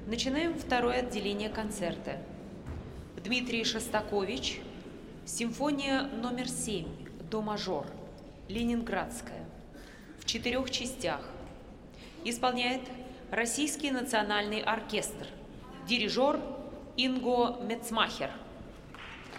Начинаем второе отделение концерта. Дмитрий Шостакович, симфония номер 7, до мажор, Ленинградская, в 4 частях. Исполняет Российский национальный оркестр, дирижер Инго Мецмахер.